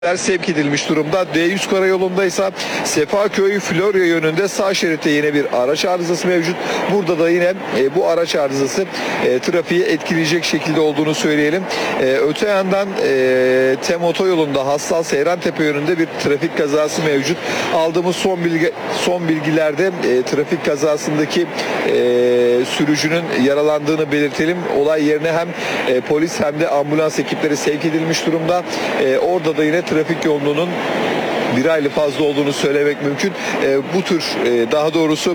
sevk edilmiş durumda. D100 karayolundaysa Sefaköy Florya yönünde sağ şeritte yine bir araç arızası mevcut. Burada da yine bu araç arızası trafiği etkileyecek şekilde olduğunu söyleyelim. Öte yandan TEM otoyolunda Hastal Seyrantepe yönünde bir trafik kazası mevcut. Aldığımız son bilgilerde trafik kazasındaki sürücünün yaralandığını belirtelim. Olay yerine hem polis hem de ambulans ekipleri sevk edilmiş durumda. Orada da yine trafik yoğunluğunun bir hayli fazla olduğunu söylemek mümkün. Bu tür daha doğrusu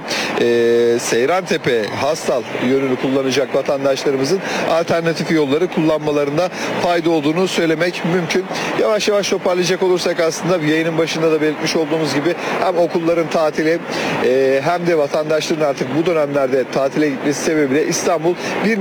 Seyrantepe Hastal yönünü kullanacak vatandaşlarımızın alternatif yolları kullanmalarında fayda olduğunu söylemek mümkün. Yavaş yavaş toparlayacak olursak aslında yayının başında da belirtmiş olduğumuz gibi hem okulların tatili hem de vatandaşların artık bu dönemlerde tatile gitmesi sebebiyle İstanbul bir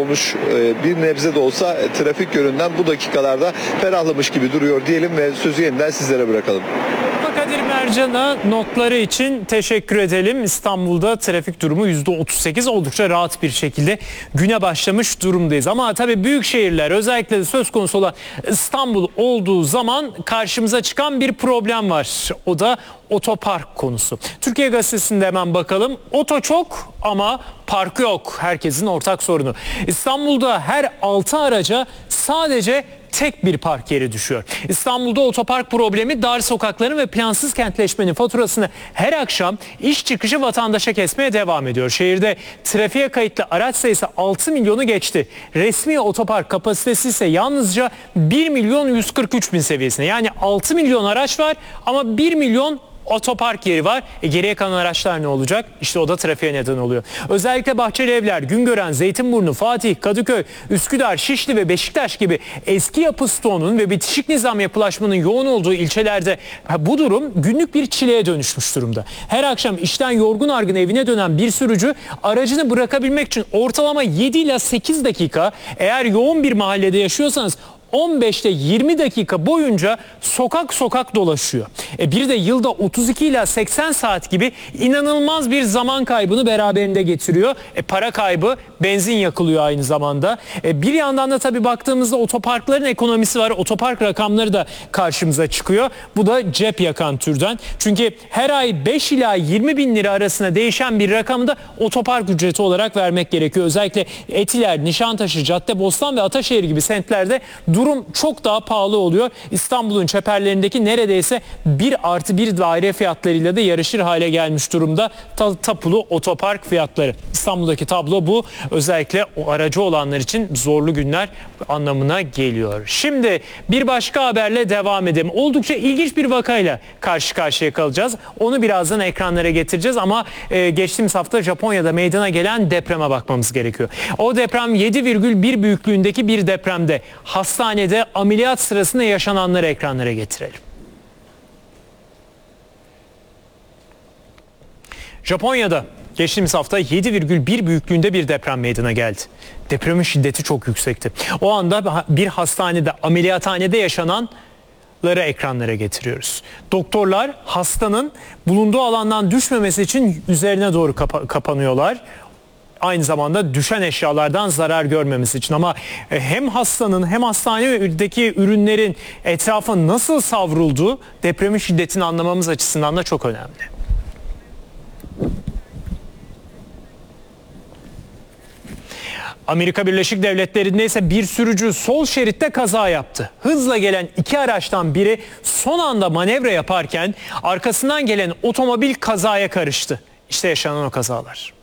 nebze de olsa trafik yönünden bu dakikalarda ferahlamış gibi duruyor diyelim ve sözü yeniden sizlere bırakalım. Kadir Mercan'a notları için teşekkür edelim. İstanbul'da trafik durumu %38, oldukça rahat bir şekilde güne başlamış durumdayız. Ama tabii büyük şehirler, özellikle de söz konusu olan İstanbul olduğu zaman karşımıza çıkan bir problem var. O da otopark konusu. Türkiye Gazetesi'nde hemen bakalım. Oto çok ama park yok. Herkesin ortak sorunu. İstanbul'da her 6 araca sadece tek bir park yeri düşüyor. İstanbul'da otopark problemi dar sokakların ve plansız kentleşmenin faturasını her akşam iş çıkışı vatandaşa kesmeye devam ediyor. Şehirde trafiğe kayıtlı araç sayısı 6 milyonu geçti. Resmi otopark kapasitesi ise yalnızca 1 milyon 143 bin seviyesinde. Yani 6 milyon araç var ama 1 milyon otopark yeri var. Geriye kalan araçlar ne olacak? İşte o da trafiğe neden oluyor. Özellikle Bahçelievler, Güngören, Zeytinburnu, Fatih, Kadıköy, Üsküdar, Şişli ve Beşiktaş gibi eski yapı stoğunun ve bitişik nizam yapılaşmanın yoğun olduğu ilçelerde bu durum günlük bir çileye dönüşmüş durumda. Her akşam işten yorgun argın evine dönen bir sürücü aracını bırakabilmek için ortalama 7 ila 8 dakika, eğer yoğun bir mahallede yaşıyorsanız 15'te 20 dakika boyunca sokak sokak dolaşıyor. Bir de yılda 32 ila 80 saat gibi inanılmaz bir zaman kaybını beraberinde getiriyor. Para kaybı, benzin yakılıyor aynı zamanda. Bir yandan da tabii baktığımızda otoparkların ekonomisi var. Otopark rakamları da karşımıza çıkıyor. Bu da cep yakan türden. Çünkü her ay 5 ila 20 bin lira arasında değişen bir rakamı da otopark ücreti olarak vermek gerekiyor. Özellikle Etiler, Nişantaşı, Caddebostan ve Ataşehir gibi semtlerde durum çok daha pahalı oluyor. İstanbul'un çeperlerindeki neredeyse 1+1 daire fiyatlarıyla da yarışır hale gelmiş durumda tapulu otopark fiyatları. İstanbul'daki tablo bu. Özellikle o aracı olanlar için zorlu günler anlamına geliyor. Şimdi bir başka haberle devam edelim. Oldukça ilginç bir vakayla karşı karşıya kalacağız. Onu birazdan ekranlara getireceğiz ama geçtiğimiz hafta Japonya'da meydana gelen depreme bakmamız gerekiyor. O deprem 7,1 büyüklüğündeki bir depremde hastanede ameliyat sırasında yaşananları ekranlara getirelim. Japonya'da geçtiğimiz hafta 7,1 büyüklüğünde bir deprem meydana geldi. Depremin şiddeti çok yüksekti. O anda bir hastanede, ameliyathanede yaşananları ekranlara getiriyoruz. Doktorlar hastanın bulunduğu alandan düşmemesi için üzerine doğru kapanıyorlar. Aynı zamanda düşen eşyalardan zarar görmemesi için, ama hem hastanın hem hastanedeki ürünlerin etrafa nasıl savrulduğu depremin şiddetini anlamamız açısından da çok önemli. Amerika Birleşik Devletleri'nde ise bir sürücü sol şeritte kaza yaptı. Hızla gelen iki araçtan biri son anda manevra yaparken arkasından gelen otomobil kazaya karıştı. İşte yaşanan o kazalar.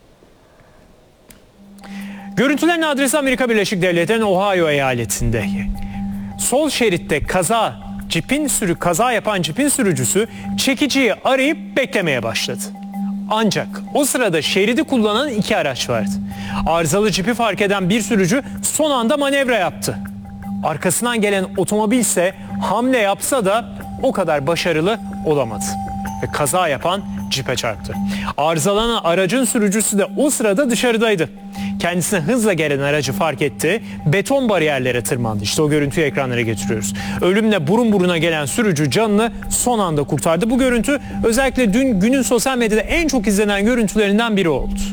Görüntülerin adresi Amerika Birleşik Devletleri'nin Ohio eyaletinde. Sol şeritte kaza yapan cipin sürücüsü çekiciyi arayıp beklemeye başladı. Ancak o sırada şeridi kullanan iki araç vardı. Arızalı cipi fark eden bir sürücü son anda manevra yaptı. Arkasından gelen otomobil ise hamle yapsa da o kadar başarılı olamadı ve kaza yapan cipe çarptı. Arızalanan aracın sürücüsü de o sırada dışarıdaydı. Kendisine hızla gelen aracı fark etti. Beton bariyerlere tırmandı. İşte o görüntüyü ekranlara getiriyoruz. Ölümle burun buruna gelen sürücü canını son anda kurtardı. Bu görüntü özellikle dün günün sosyal medyada en çok izlenen görüntülerinden biri oldu.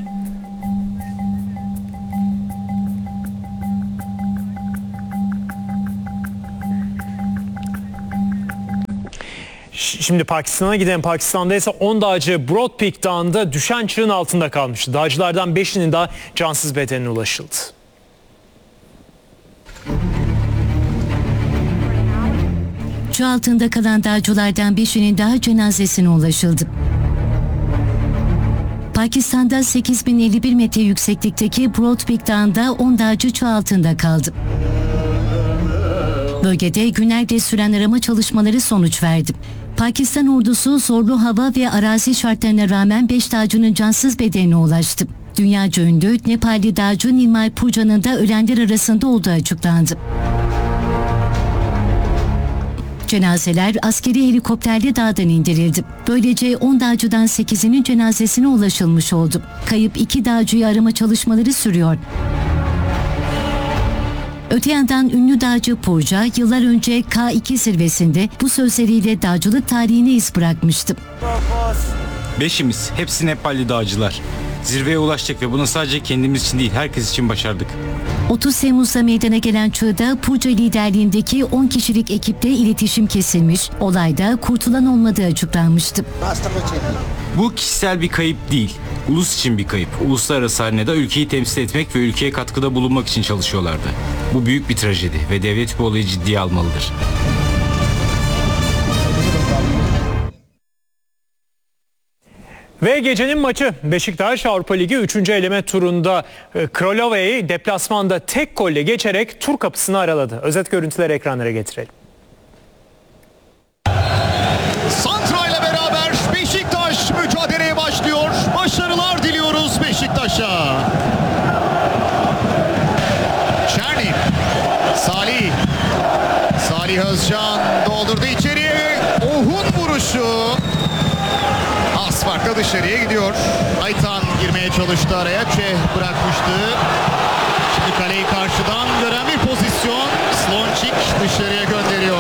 Şimdi Pakistan'a gidelim. Pakistan'da ise 10 dağcı Broad Peak Dağı'nda düşen çığın altında kalmıştı. Dağcılardan 5'inin daha cansız bedenine ulaşıldı. Çığ altında kalan dağcılardan 5'inin daha cenazesine ulaşıldı. Pakistan'da 8051 metre yükseklikteki Broad Peak Dağı'nda 10 dağcı çığ altında kaldı. Bölgede günlerce süren arama çalışmaları sonuç verdi. Pakistan ordusu zorlu hava ve arazi şartlarına rağmen 5 dağcının cansız bedenine ulaştı. Dünyaca ünlü Nepalli dağcı Nirmal Puja'nın da ölenler arasında olduğu açıklandı. Cenazeler askeri helikopterle dağdan indirildi. Böylece 10 dağcıdan 8'inin cenazesine ulaşılmış oldu. Kayıp 2 dağcıyı arama çalışmaları sürüyor. Öte yandan ünlü dağcı Puja yıllar önce K2 zirvesinde bu sözleriyle dağcılık tarihine iz bırakmıştı. Beşimiz, hepsi Nepalli dağcılar. Zirveye ulaştık ve bunu sadece kendimiz için değil, herkes için başardık. 30 Temmuz'da meydana gelen çığda Puja liderliğindeki 10 kişilik ekiple iletişim kesilmiş, olayda kurtulan olmadığı açıklanmıştı. Bu kişisel bir kayıp değil, ulus için bir kayıp. Uluslararası arenada ülkeyi temsil etmek ve ülkeye katkıda bulunmak için çalışıyorlardı. Bu büyük bir trajedi ve devlet bu olayı ciddiye almalıdır. Ve gecenin maçı Beşiktaş Avrupa Ligi 3. eleme turunda Kralova'yı deplasmanda tek golle geçerek tur kapısını araladı. Özet görüntüleri ekranlara getirelim. Santra ile beraber Beşiktaş mücadeleye başlıyor. Başarılar diliyoruz Beşiktaş'a. Çernin, Salih Özcan doldurdu içeriye. Ohun vuruşu. Az farkla dışarıya gidiyor. Aytan girmeye çalıştı araya. Çeh bırakmıştı. Şimdi kaleyi karşıdan gören bir pozisyon. Slončík dışarıya gönderiyor.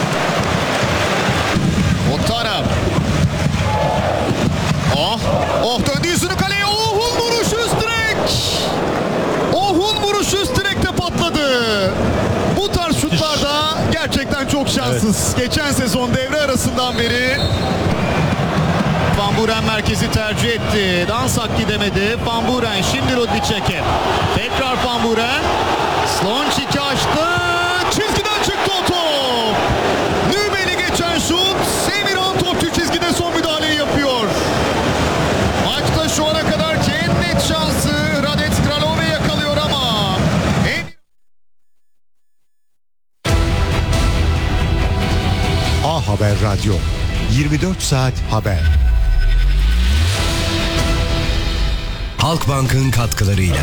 Otara. Döndü yüzünü kaleye. Ohun vuruşu üst direk. Ohun vuruşu üst direkte patladı. Bu tarz şutlarda gerçekten çok şanssız. Evet. Geçen sezon devre arasından beri Van Buren merkezi tercih etti. Dansak gidemedi. Van Buren şimdi Rudnicek'e. Tekrar Van Buren. Slončík'i açtı. Çizgiden çıktı o top. Nübeli geçen şut. Emirhan topçu çizgide son müdahaleyi yapıyor. Maçta şu ana kadarki en net şansı Radek Kralove yakalıyor ama A Haber Radyo 24 saat haber. Halkbank'ın katkılarıyla.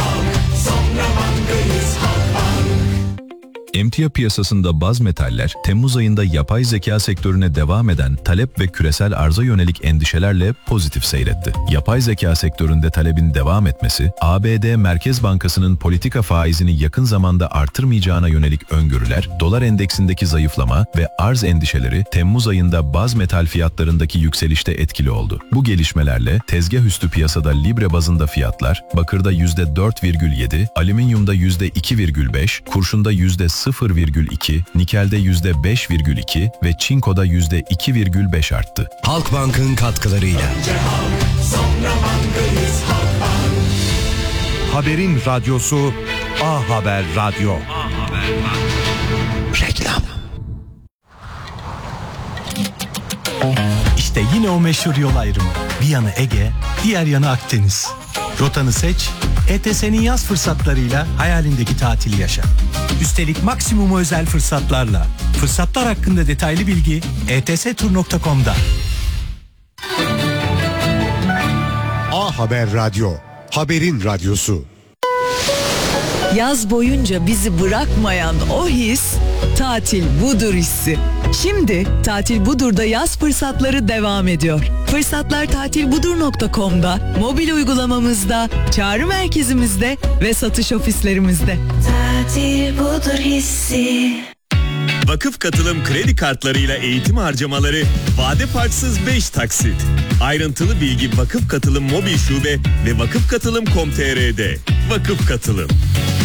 Emtia piyasasında baz metaller, Temmuz ayında yapay zeka sektörüne devam eden talep ve küresel arza yönelik endişelerle pozitif seyretti. Yapay zeka sektöründe talebin devam etmesi, ABD Merkez Bankası'nın politika faizini yakın zamanda artırmayacağına yönelik öngörüler, dolar endeksindeki zayıflama ve arz endişeleri Temmuz ayında baz metal fiyatlarındaki yükselişte etkili oldu. Bu gelişmelerle tezgah üstü piyasada libre bazında fiyatlar, bakırda %4,7, alüminyumda %2,5, kurşunda %0,2, nikelde %5,2 ve çinkoda %2,5 arttı. Halkbank'ın katkılarıyla. Haberin radyosu A Haber Radyo. Reklam. İşte yine o meşhur yol ayrımı. Bir yanı Ege, diğer yanı Akdeniz. Rotanı seç, ETS'nin yaz fırsatlarıyla hayalindeki tatili yaşa. Üstelik maksimum özel fırsatlarla. Fırsatlar hakkında detaylı bilgi etstur.com'da. A Haber Radyo, haberin radyosu. Yaz boyunca bizi bırakmayan o his, Tatil Budur hissi. Şimdi Tatil Budur'da yaz fırsatları devam ediyor. Fırsatlar tatilbudur.com'da, mobil uygulamamızda, çağrı merkezimizde ve satış ofislerimizde. Tatil Budur hissi. Vakıf Katılım kredi kartlarıyla eğitim harcamaları vade farksız 5 taksit. Ayrıntılı bilgi Vakıf Katılım mobil şube ve vakıfkatılım.com.tr'de. Vakıf Katılım.